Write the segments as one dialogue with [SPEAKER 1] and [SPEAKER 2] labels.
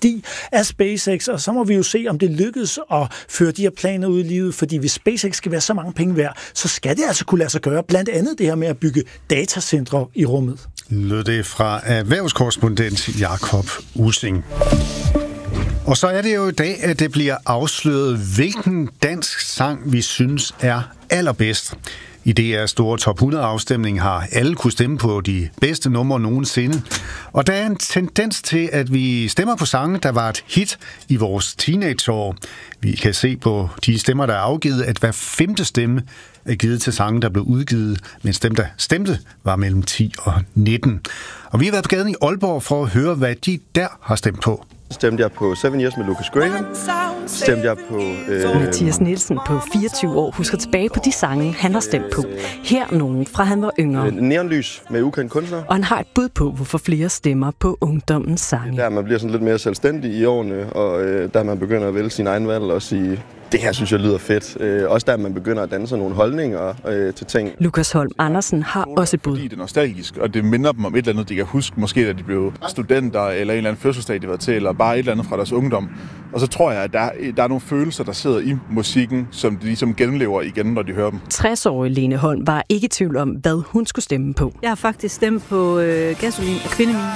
[SPEAKER 1] strategi af SpaceX, og så må vi jo se, om det lykkes at føre de her planer ud i livet, fordi hvis SpaceX skal være så mange penge værd, så skal det altså kunne lade sig gøre, blandt andet det her med at bygge datacentre i rummet.
[SPEAKER 2] Lød det fra erhvervskorrespondent Jakob Ussing. Og så er det jo i dag, at det bliver afsløret, hvilken dansk sang vi synes er allerbedst. I DR's store top 100-afstemning har alle kunne stemme på de bedste numre nogensinde. Og der er en tendens til, at vi stemmer på sange, der var et hit i vores teenageår. Vi kan se på de stemmer, der er afgivet, at hver 5. stemme er givet til sange, der blev udgivet, mens dem, der stemte, var mellem 10 og 19. Og vi har været på gaden i Aalborg for at høre, hvad de der har stemt på.
[SPEAKER 3] Stemte jeg på 7 Years med Lucas Graham. Stemte jeg på...
[SPEAKER 4] Mathias Nielsen på 24 år husker tilbage på de sange, han har stemt på. Her nogen fra han var yngre.
[SPEAKER 3] Neonlys med ukendt kunstner.
[SPEAKER 4] Og han har et bud på, hvorfor flere stemmer på ungdommens sange.
[SPEAKER 3] Der man bliver sådan lidt mere selvstændig i årene, og der man begynder at vælge sin egen valg og sige... Det her synes jeg lyder fedt. Også der man begynder at danse nogle holdninger til ting.
[SPEAKER 4] Lukas Holm Andersen har også et bud.
[SPEAKER 5] Det er nostalgisk, og det minder dem om et eller andet, de kan huske. Måske da de blev studenter, eller en eller anden fødselsdag, de var til, eller bare et eller andet fra deres ungdom. Og så tror jeg, at der er nogle følelser, der sidder i musikken, som de ligesom genlever igen, når de hører dem.
[SPEAKER 4] 60-årige Lene Holm var ikke i tvivl om, hvad hun skulle stemme på.
[SPEAKER 6] Jeg har faktisk stemt på Gasolin og Kvindemine.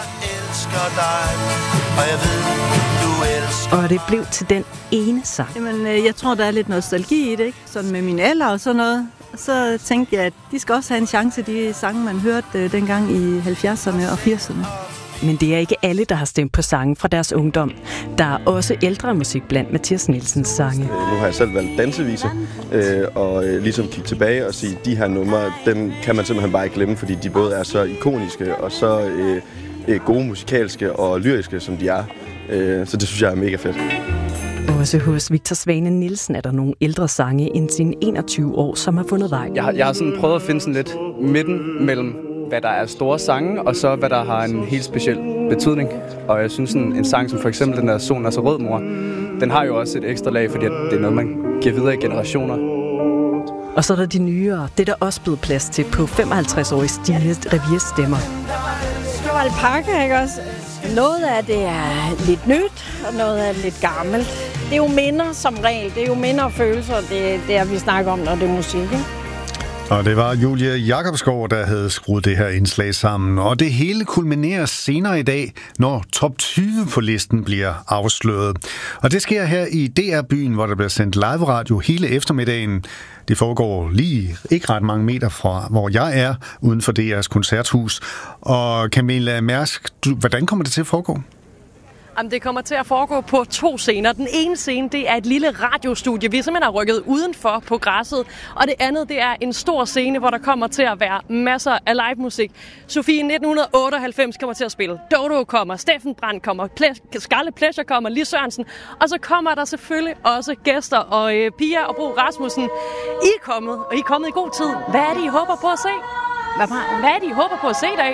[SPEAKER 4] Og det blev til den ene sang.
[SPEAKER 6] Jamen, jeg tror, der er lidt nostalgi i det, ikke? Sådan med min alder og sådan noget. Og så tænkte jeg, at de skal også have en chance, de sange, man hørte dengang i 70'erne og 80'erne.
[SPEAKER 4] Men det er ikke alle, der har stemt på sange fra deres ungdom. Der er også ældre musik blandt Mathias Nielsens sange.
[SPEAKER 3] Nu har jeg selv valgt danseviser, og ligesom kigge tilbage og sige, de her numre, dem kan man simpelthen bare ikke glemme, fordi de både er så ikoniske og så gode musikalske og lyriske, som de er. Så det synes jeg er mega fedt.
[SPEAKER 4] Også hos Victor Svane Nielsen er der nogle ældre sange end sine 21 år, som har fundet vej.
[SPEAKER 7] Jeg har sådan prøvet at finde sådan lidt midten mellem, hvad der er store sange, og så hvad der har en helt speciel betydning. Og jeg synes en sang som for eksempel den der Solen er så rød, mor, den har jo også et ekstra lag, fordi det er noget, man giver videre i generationer.
[SPEAKER 4] Og så er der de nyere. Det er der også blevet plads til på 55-årige Stine Reviers stemmer.
[SPEAKER 8] Det var alpaka, ikke også? Noget af det er lidt nyt, og noget er lidt gammelt. Det er jo minder som regel. Det er jo minder og følelser, det er, vi snakker om, når det er musik, ikke?
[SPEAKER 2] Og det var Julia Jakobsgaard, der havde skruet det her indslag sammen. Og det hele kulminerer senere i dag, når top 20 på listen bliver afsløret. Og det sker her i DR-byen, hvor der bliver sendt live radio hele eftermiddagen. Det foregår lige ikke ret mange meter fra, hvor jeg er, uden for DR's koncerthus. Og Camilla Mærsk, hvordan kommer det til at foregå?
[SPEAKER 9] Jamen, det kommer til at foregå på 2 scener. Den ene scene, det er et lille radiostudie, vi simpelthen har rykket udenfor på græsset. Og det andet, det er en stor scene, hvor der kommer til at være masser af livemusik. Sofie 1998 kommer til at spille. Dodo kommer, Steffen Brandt kommer, Skarle Pleasure kommer, Lis Sørensen. Og så kommer der selvfølgelig også gæster. Og Pia og Bro Rasmussen, I er kommet, og I er kommet i god tid. Hvad er det, I håber på at se? Hvad er det, I håber på at se i dag?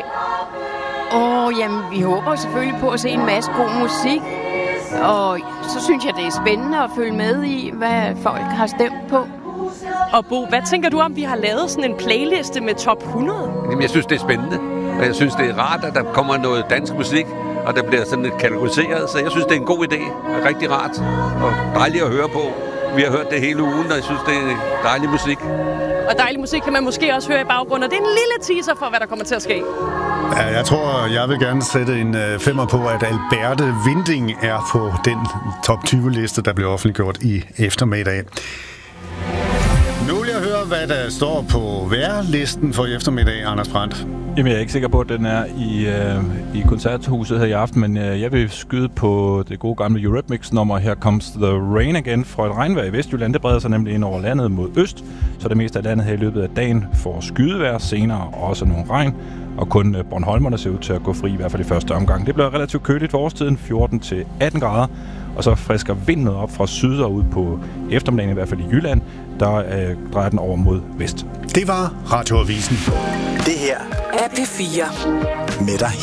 [SPEAKER 10] Jamen, vi håber selvfølgelig på at se en masse god musik. Og så synes jeg, det er spændende at følge med i, hvad folk har stemt på.
[SPEAKER 9] Og Bo, hvad tænker du om, vi har lavet sådan en playliste med top 100?
[SPEAKER 11] Jamen, jeg synes, det er spændende. Og jeg synes, det er rart, at der kommer noget dansk musik, og der bliver sådan lidt kategoriseret. Så jeg synes, det er en god idé. Rigtig rart og dejligt at høre på. Vi har hørt det hele ugen, og jeg synes, det er dejlig musik.
[SPEAKER 9] Og dejlig musik kan man måske også høre i baggrunden. Og det er en lille teaser for, hvad der kommer til at ske.
[SPEAKER 2] Ja, jeg tror, jeg vil gerne sætte en 5'er på, at Alberte Winding er på den top 20-liste, der blev offentliggjort i eftermiddag. Nu vil jeg høre, hvad der står på vejrlisten for eftermiddag, Anders Brandt.
[SPEAKER 12] Jamen, jeg er ikke sikker på, at den er i koncerthuset her i aften, men jeg vil skyde på det gode gamle Eurythmics-nummer Here Comes the Rain Again. For et regnvejr i Vestjylland, det breder sig nemlig ind over landet mod øst, så det meste af landet her i løbet af dagen får skydevejr, senere også nogle regn, og kun Bornholmerne ser ud til at gå fri, i hvert fald i første omgang. Det bliver relativt køligt for årstiden, 14-18 grader, og så frisker vinden op fra syd og ud på eftermiddagen, i hvert fald i Jylland, der drejer den over mod vest.
[SPEAKER 2] Det var Radioavisen.
[SPEAKER 13] Det her er P4 med dig